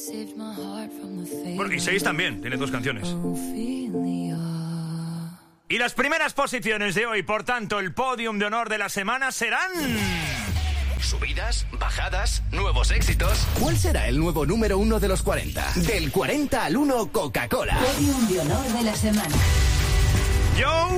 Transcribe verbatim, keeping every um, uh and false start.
Bueno, y seis también, tiene dos canciones. Y las primeras posiciones de hoy, por tanto, el podium de honor de la semana serán... Subidas, bajadas, nuevos éxitos. ¿Cuál será el nuevo número uno de los cuarenta? Del cuarenta al uno, Coca-Cola. Podium de honor de la semana. Yo...